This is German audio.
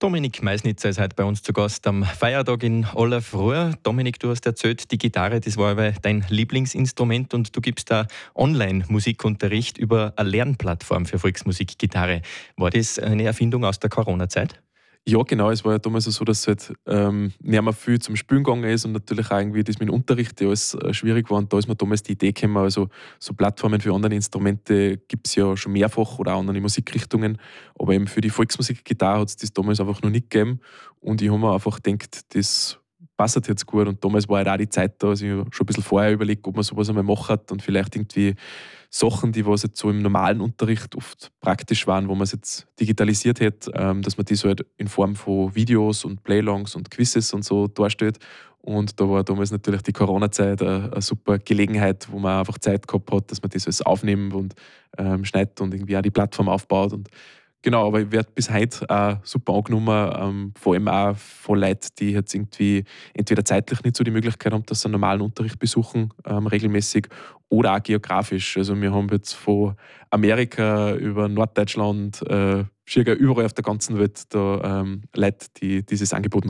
Dominik Meisnitzer ist heute bei uns zu Gast am Feiertag in aller Früh. Dominik, du hast erzählt, die Gitarre, das war aber dein Lieblingsinstrument und du gibst da Online-Musikunterricht über eine Lernplattform für Volksmusikgitarre. War das eine Erfindung aus der Corona-Zeit? Ja, genau. Es war ja damals so, dass es halt nicht mehr viel zum Spielen gegangen ist und natürlich auch irgendwie das mit dem Unterricht ja alles schwierig war. Und da ist mir damals die Idee gekommen, also so Plattformen für andere Instrumente gibt es ja schon mehrfach oder auch andere Musikrichtungen. Aber eben für die Volksmusikgitarre hat es das damals einfach noch nicht gegeben. Und ich habe mir einfach gedacht, das passt jetzt gut. Und damals war halt auch die Zeit da, also ich habe schon ein bisschen vorher überlegt, ob man sowas einmal macht und vielleicht irgendwie Sachen, die was jetzt so im normalen Unterricht oft praktisch waren, wo man es jetzt digitalisiert hat, dass man die so halt in Form von Videos und Playlongs und Quizzes und so darstellt. Und da war damals natürlich die Corona-Zeit eine super Gelegenheit, wo man einfach Zeit gehabt hat, dass man das alles aufnimmt und schneidet und irgendwie auch die Plattform aufbaut. Und genau, aber ich werde bis heute auch super angenommen, vor allem auch von Leuten, die jetzt irgendwie entweder zeitlich nicht so die Möglichkeit haben, dass sie einen normalen Unterricht besuchen, regelmäßig, oder auch geografisch. Also wir haben jetzt von Amerika über Norddeutschland, schier überall auf der ganzen Welt da Leute, die dieses Angebot